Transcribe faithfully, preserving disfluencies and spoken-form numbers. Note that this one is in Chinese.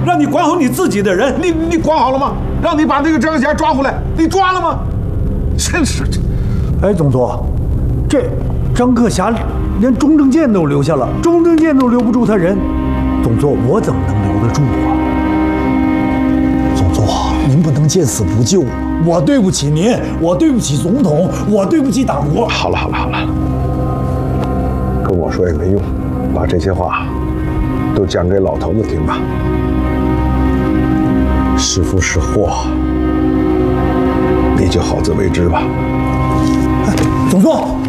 让你管好你自己的人，你你管好了吗？让你把那个张霞抓回来，你抓了吗？真是这。 哎，总督，这张克侠连钟正健都留下了，钟正健都留不住他人，总督我怎么能留得住啊？总督，您不能见死不救，我对不起您，我对不起总统，我对不起党国。 好了好了好了，跟我说也没用，把这些话都讲给老头子听吧。是福是祸，你就好自为之吧。 总督。